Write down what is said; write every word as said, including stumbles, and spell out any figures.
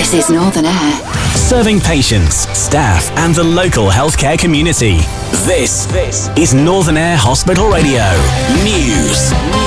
This is Northern Air. Serving patients, staff and the local healthcare community. This, this is Northern Air Hospital Radio News.